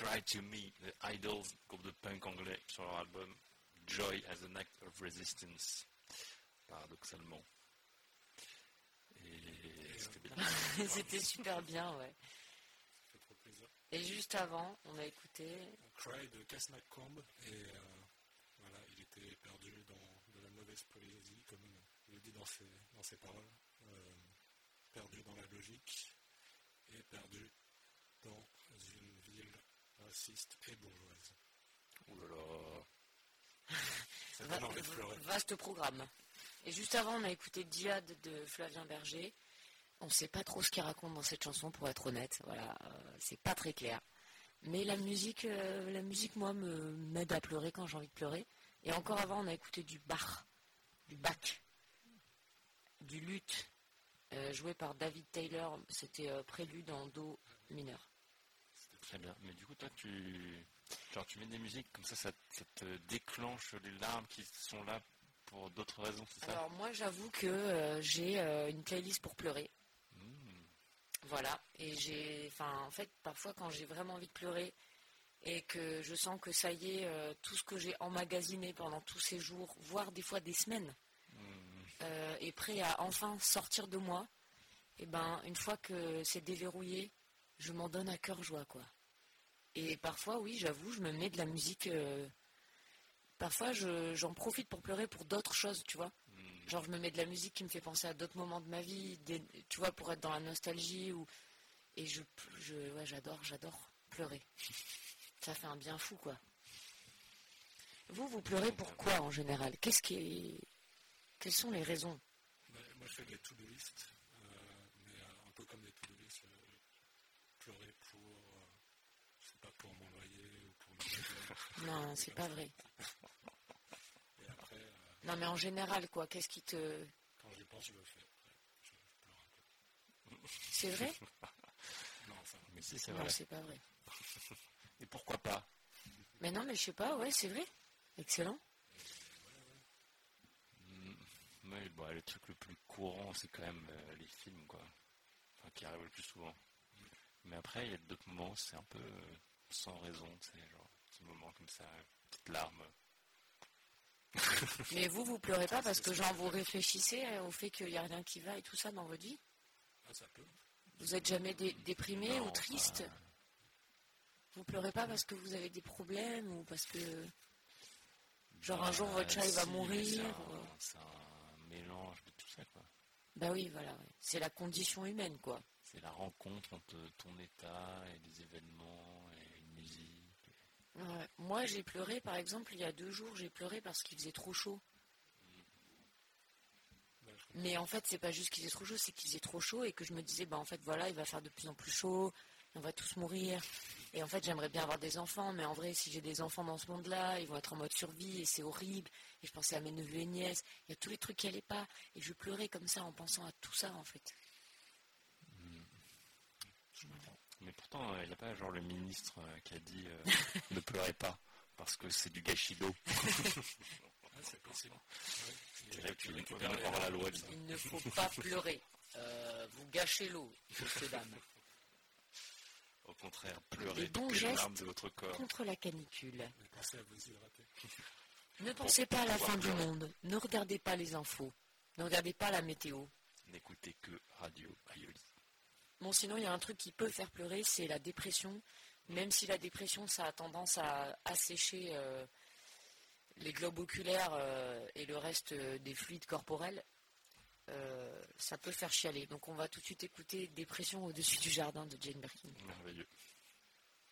Cry to Me, The Idols, groupe de punk anglais, sur leur album Joy as an Act of Resistance, paradoxalement. Et c'était bien. C'était super bien, ouais. Ça fait trop plaisir. Et juste avant, on a écouté... Cry de Cass McComb, et voilà, il était perdu dans la mauvaise poésie, comme il le dit dans ses paroles, perdu dans la logique, et perdu dans une ville raciste et bourgeoise. Ouh là là. Ça donne envie de pleurer. Vaste programme. Et juste avant, on a écouté Djihad de Flavien Berger. On ne sait pas trop ce qu'il raconte dans cette chanson, pour être honnête. Voilà, c'est pas très clair. Mais la musique, moi, m'aide à pleurer quand j'ai envie de pleurer. Et encore avant, on a écouté du Bach, du luth, joué par David Taylor. C'était prélude en do mineur. C'était très bien. Mais du coup, toi, tu mets des musiques comme ça te déclenche les larmes qui sont là pour d'autres raisons, c'est ça? Alors moi, j'avoue que j'ai une playlist pour pleurer. Voilà, et en fait, parfois quand j'ai vraiment envie de pleurer et que je sens que ça y est, tout ce que j'ai emmagasiné pendant tous ces jours, voire des fois des semaines, est prêt à enfin sortir de moi, et ben une fois que c'est déverrouillé, je m'en donne à cœur joie, quoi. Et parfois, oui, j'avoue, je me mets de la musique. Parfois, j'en profite pour pleurer pour d'autres choses, tu vois. Genre, je me mets de la musique qui me fait penser à d'autres moments de ma vie, tu vois, pour être dans la nostalgie. Et ouais, j'adore pleurer. Ça fait un bien fou, quoi. Vous pleurez pour quoi, en général? Quelles sont les raisons? Moi, je fais des to-do list, mais un peu comme des to-do list, pleurer pour, je sais pas, pour mon loyer ou pour ma Non, c'est pas vrai. Et après, Non, mais en général, quoi, qu'est-ce qui te... quand j'y pense, je le fais. Après, je pleure un peu. C'est vrai? Non, enfin, Mais si, c'est Non, vrai. c'est pas vrai. Et pourquoi pas? Mais non, mais je sais pas, ouais, c'est vrai. Excellent. Oui, bon, le truc le plus courant, c'est quand même les films, quoi. Enfin, qui arrivent le plus souvent. Mais après, il y a d'autres moments où c'est un peu sans raison, tu sais, genre, petits moments comme ça, petites larmes. Mais vous pleurez pas parce que, genre, vous réfléchissez au fait qu'il n'y a rien qui va et tout ça dans votre vie? ah, ça peut. Vous êtes jamais déprimé Non, ou triste? Vous pleurez pas parce que vous avez des problèmes ou parce que... Genre un jour votre chat il va si, mais mourir c'est un mélange de tout ça, quoi. Bah oui, voilà, ouais. C'est la condition humaine, quoi. C'est la rencontre entre ton état et des événements et une musique. Ouais. Moi, j'ai pleuré, par exemple, il y a 2 jours, j'ai pleuré parce qu'il faisait trop chaud. Mais en fait, c'est pas juste qu'il faisait trop chaud, c'est qu'il faisait trop chaud et que je me disais, bah en fait, voilà, il va faire de plus en plus chaud, on va tous mourir. Et en fait, j'aimerais bien avoir des enfants, mais en vrai, si j'ai des enfants dans ce monde-là, ils vont être en mode survie et c'est horrible. Et je pensais à mes neveux et nièces, il y a tous les trucs qui allaient pas. Et je pleurais comme ça en pensant à tout ça, en fait. Mais pourtant, il n'y a pas genre le ministre qui a dit ne pleurez pas parce que c'est du gâchis d'eau. Ah, c'est possible. C'est vrai que tu récupères encore la loi. Il ne faut pas pleurer. Vous gâchez l'eau, messieurs, dames. Au contraire, Les pleurez bons toutes les gestes larmes de votre corps. contre la canicule. Mais pensez à vous hydrater. Ne pensez pas à la fin du monde. Ne regardez pas les infos. Ne regardez pas la météo. N'écoutez que Radio Aioli. Bon, sinon, il y a un truc qui peut faire pleurer, c'est la dépression. Même si la dépression, ça a tendance à assécher les globes oculaires et le reste des fluides corporels, ça peut faire chialer. Donc, on va tout de suite écouter Dépression au-dessus du jardin de Jane Birkin. Merveilleux.